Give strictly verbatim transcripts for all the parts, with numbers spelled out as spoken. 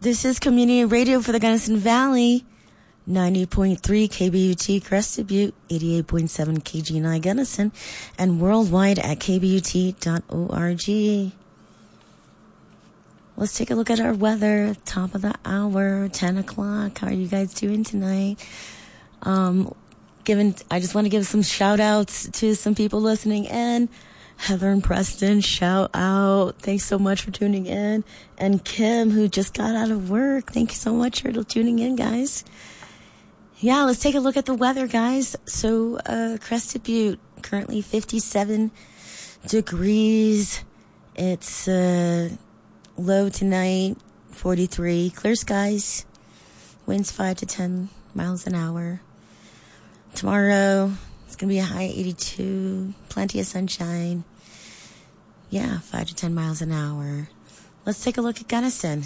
This is Community Radio for the Gunnison Valley. ninety point three K B U T Crested Butte, eighty-eight point seven K G N I Gunnison, and worldwide at k b u t dot org. Let's take a look at our weather. Top of the hour, ten o'clock. How are you guys doing tonight? Um, given, I just want to give some shout outs to some people listening in. Heather and Preston, shout out. Thanks so much for tuning in. And Kim, who just got out of work. Thank you so much for tuning in, guys. Yeah, let's take a look at the weather, guys. So, uh, Crested Butte, currently fifty-seven degrees. It's, uh, low tonight, forty-three. Clear skies. Winds five to ten miles an hour. Tomorrow, it's going to be a high eighty-two. Plenty of sunshine. Yeah, five to ten miles an hour. Let's take a look at Gunnison.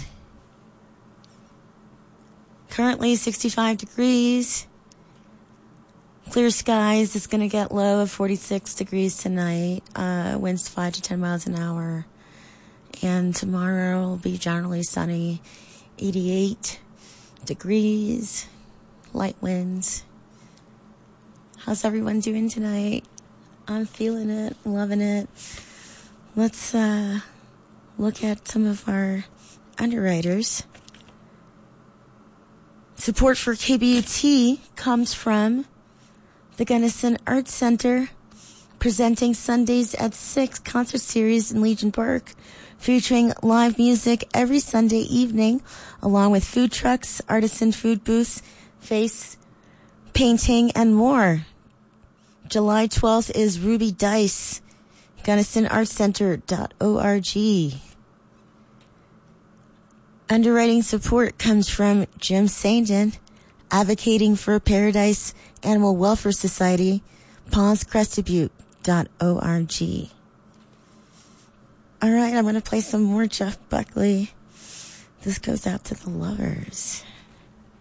Currently sixty-five degrees. Clear skies. It's going to get low of forty-six degrees tonight. Uh, winds five to ten miles an hour. And tomorrow will be generally sunny. eighty-eight degrees. Light winds. How's everyone doing tonight? I'm feeling it. Loving it. Let's uh, look at some of our underwriters. Support for K B U T comes from the Gunnison Arts Center, presenting Sundays at six concert series in Legion Park, featuring live music every Sunday evening, along with food trucks, artisan food booths, face painting, and more. July twelfth is Ruby Dice, Gunnison Arts Center dot org. Underwriting support comes from Jim Sandin, advocating for Paradise Animal Welfare Society, Paws Crested Butte dot org. All right, I'm going to play some more Jeff Buckley. This goes out to the lovers.